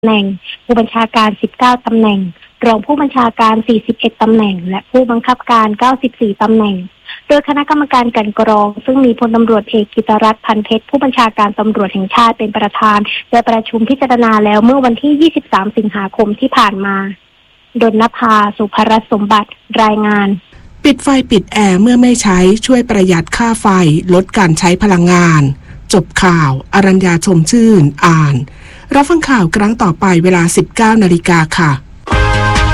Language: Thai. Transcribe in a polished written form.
แหน่งผู้บัญชาการ19ตำแหน่งรองผู้บัญชาการ41ตำแหน่งและผู้บังคับการ94ตำแหน่งโดยคณะกรรมการกลั่นกรองซึ่งมีพลตำรวจเอกกิตรัตน์พันเพชรผู้บัญชาการตำรวจแห่งชาติเป็นประธานได้ประชุมพิจารณาแล้วเมื่อวันที่23สิงหาคมที่ผ่านมาดลนภา สุภรัตน์สมบัติรายงานปิดไฟปิดแอร์เมื่อไม่ใช้ช่วยประหยัดค่าไฟลดการใช้พลังงานจบข่าวอรัญญาชมชื่นอ่านรับฟังข่าวครั้งต่อไปเวลา 19 นาฬิกาค่ะ